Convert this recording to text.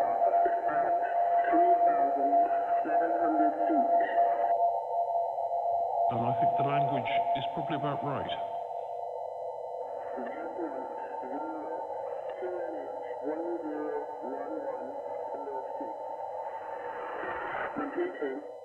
at 3,700 feet. And I think the language is probably about right. Repeating.